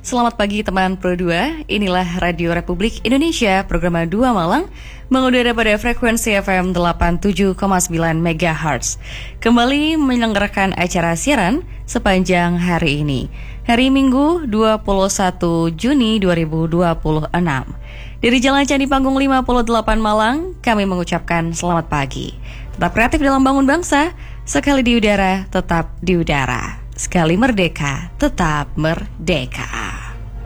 Selamat pagi teman Pro 2, inilah Radio Republik Indonesia, program 2 Malang, mengudara pada frekuensi FM 87,9 MHz. Kembali menyelenggarakan acara siaran sepanjang hari ini, hari Minggu 21 Juni 2026. Dari Jalan Candi Panggung 58 Malang, kami mengucapkan selamat pagi. Tetap kreatif dalam bangun bangsa, sekali di udara, tetap di udara. Sekali merdeka, tetap merdeka.